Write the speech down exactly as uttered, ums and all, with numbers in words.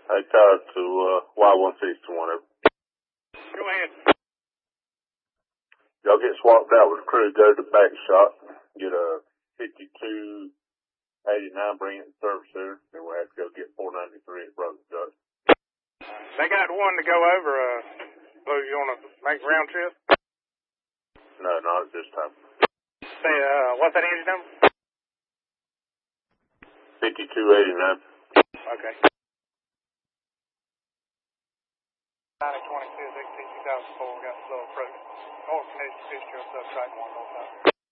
Hey, Tyler, to uh, Y one sixty-one. Go ahead. Y'all get swapped out with the crew, go to the back shop, get a fifty-two eighty-nine, bring it to the service center, then we'll have to go get four ninety-three at Broken Dust. They got one to go over. Uh, so you want to make a round trip? No, not at this time. Say, uh, what's that engine number? fifty-two eighty-nine. Okay. nine twenty-two, two thousand four, got slow approach. North Connection, Fitzgerald, subtract one, north side.